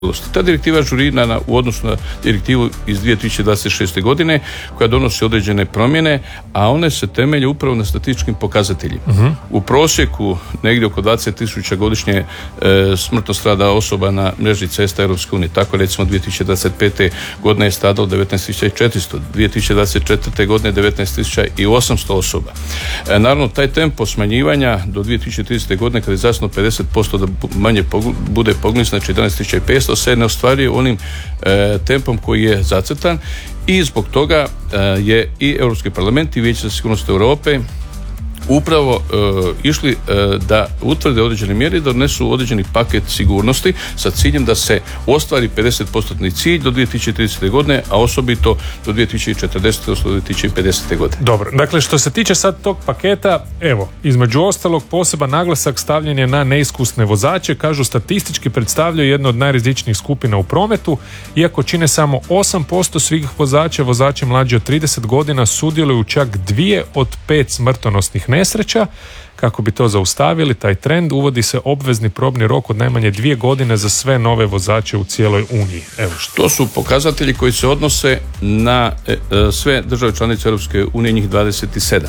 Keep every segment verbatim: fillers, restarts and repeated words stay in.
Ta direktiva je ažurirana u odnosu na direktivu iz dvije tisuće dvadeset šeste. godine koja donosi određene promjene, a one se temelje upravo na statističkim pokazateljima. Uh-huh. U prosjeku negdje oko dvadeset tisuća godišnje e, smrtno strada osoba na mreži cesta Europske unije. Tako recimo dvije tisuće dvadeset pete. godine je stradalo devetnaest tisuća četiristo, dvije tisuće dvadeset četvrte. godine devetnaest tisuća osamsto osoba. E, naravno, taj tempo smanjivanja do dvije tisuće tridesete. godine kada je zasno pedeset posto da manje pogu, bude poginulih, znači četrnaest tisuća petsto, se ne ostvaruje onim e, tempom koji je zacrtan i zbog toga e, je i Europski parlament i Vijeće za sigurnost Europe upravo e, išli e, da utvrde određene mjere i da donesu određeni paket sigurnosti sa ciljem da se ostvari pedeset posto cilj do dvije tisuće tridesete. godine, a osobito do dvije tisuće četrdesete. odnosno dvije tisuće pedesete. godine. Dobro, dakle što se tiče sad tog paketa, evo, između ostalog poseban naglasak stavljen je na neiskusne vozače, kažu statistički predstavljaju jednu od najrizičnijih skupina u prometu, iako čine samo osam posto svih vozača, vozači mlađi od trideset godina sudjeluju u čak dvije od pet smrtonosnih nesreća. Kako bi to zaustavili, taj trend, uvodi se obvezni probni rok od najmanje dvije godine za sve nove vozače u cijeloj Uniji. Evo što. To su pokazatelji koji se odnose na e, sve države članice Europske unije, njih dvadeset sedam.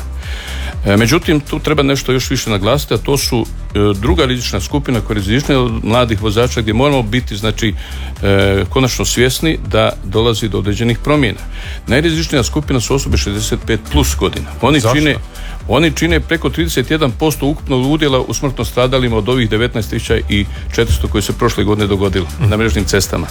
E, međutim, tu treba nešto još više naglasiti, a to su e, druga rizična skupina koja je rizična od mladih vozača, gdje moramo biti znači e, konačno svjesni da dolazi do određenih promjena. Najrizičnija skupina su osobe šezdeset pet plus godina. Oni Zašto? čine Oni čine preko trideset jedan posto ukupnog udjela u smrtno stradalima od ovih devetnaest tisuća četiristo koje se prošle godine dogodilo mm. na mrežnim cestama.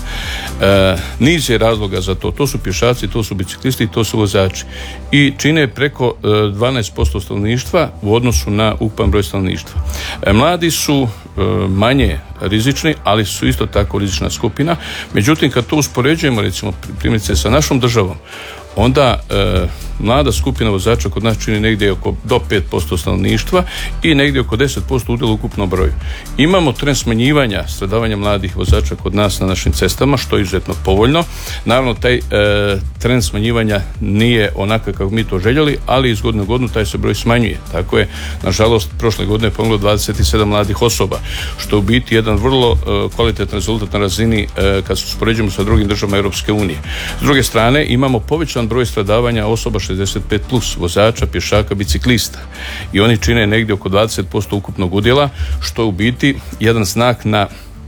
E, niz je razloga za to. To su pješaci, to su biciklisti i to su vozači. I čine preko e, dvanaest posto stanovništva u odnosu na ukupan broj stanovništva. E, mladi su e, manje rizični, ali su isto tako rizična skupina. Međutim, kad to uspoređujemo recimo primjerice sa našom državom, onda e, mlada skupina vozača kod nas čini negdje oko do pet posto stanovništva i negdje oko deset posto udjela u ukupnom broju. Imamo trend smanjivanja stradavanja mladih vozača kod nas na našim cestama, što je izuzetno povoljno. Naravno, taj e, trend smanjivanja nije onakav kako mi to željeli, ali iz godine u godinu taj se broj smanjuje. Tako je, nažalost, prošle godine je poginulo dvadeset sedam mladih osoba, što je u biti jedan vrlo e, kvalitetan rezultat na razini e, kad se uspoređujemo sa drugim državama Europske unije. S druge strane, imamo povećan broj stradavanja osoba šezdeset pet plus, vozača, pješaka, biciklista. I oni čine negdje oko dvadeset posto ukupnog udjela, što je u biti jedan znak na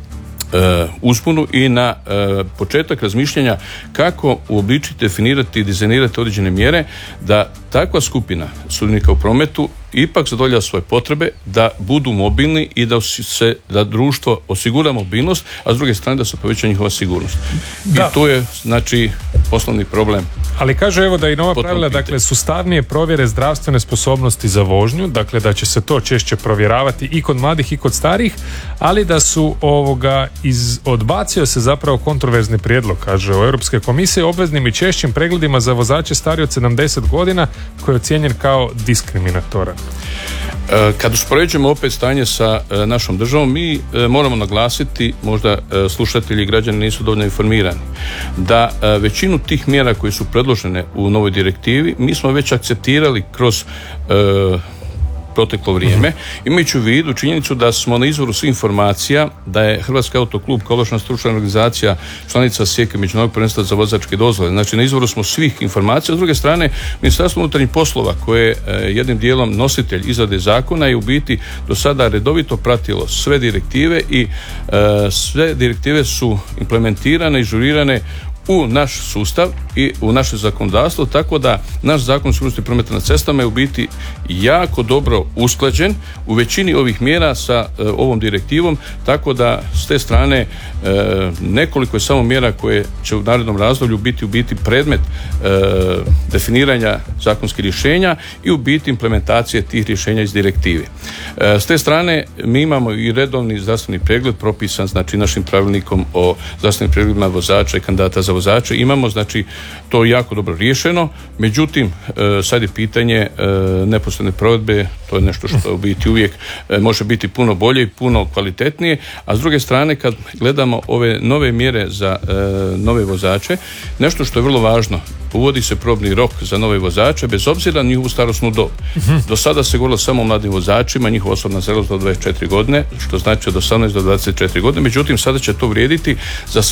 e, usponu i na e, početak razmišljanja kako uobličiti, definirati i dizajnirati određene mjere da takva skupina sudionika u prometu ipak zadovoljava svoje potrebe, da budu mobilni i da se da društvo osigura mobilnost, a s druge strane da se poveća njihova sigurnost. Da. I to je znači poslovni problem. Ali kaže evo da i nova pravila, dakle, sustavnije provjere zdravstvene sposobnosti za vožnju, dakle da će se to češće provjeravati i kod mladih i kod starih, ali da su ovoga iz, odbacio se zapravo kontroverzni prijedlog, kaže o Europske komisije, obveznim i češćim pregledima za vozače starije od sedamdeset godina koji je ocijenjen kao diskriminatoran. Kad uspoređujemo opet stanje sa našom državom, mi moramo naglasiti, možda slušatelji i građani nisu dovoljno informirani, da većinu tih mjera koje su predložene u novoj direktivi mi smo već akceptirali kroz e, proteklo vrijeme, imajući u vidu činjenicu da smo na izvoru svih informacija, da je Hrvatski autoklub kao ovlaštena stručna organizacija članica SIEK-a Međunarodnog prvenstva za vozačke dozvole. Znači na izvoru smo svih informacija. S druge strane, Ministarstvo unutarnjih poslova koje je jednim dijelom nositelj izrade zakona je u biti do sada redovito pratilo sve direktive i e, sve direktive su implementirane i žurirane u naš sustav i u naše zakonodavstvo, tako da naš zakon o sigurnosti prometa na cestama je u biti jako dobro usklađen u većini ovih mjera sa e, ovom direktivom, tako da s te strane e, nekoliko je samo mjera koje će u narednom razdoblju biti u biti predmet e, definiranja zakonskih rješenja i u biti implementacije tih rješenja iz direktive. E, s te strane mi imamo i redovni zdravstveni pregled propisan znači našim pravilnikom o zdravstvenim pregledima vozača i kandidata za vozače. Imamo znači to jako dobro riješeno, međutim sad je pitanje neposredne provedbe, to je nešto što u biti uvijek može biti puno bolje i puno kvalitetnije, a s druge strane kad gledamo ove nove mjere za nove vozače, nešto što je vrlo važno, uvodi se probni rok za nove vozače bez obzira na njihovu starosnu dob. Do sada se govorilo samo o mladim vozačima, njihova osobna zrelost do dvadeset četiri godine, što znači od osamnaest do dvadeset četiri godine, međutim sada će to vrijediti za